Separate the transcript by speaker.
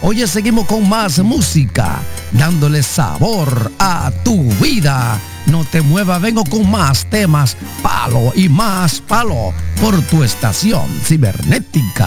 Speaker 1: Oye, seguimos con más música, dándole sabor a tu vida. No te muevas, vengo con más temas, palo y más palo, por tu estación cibernética.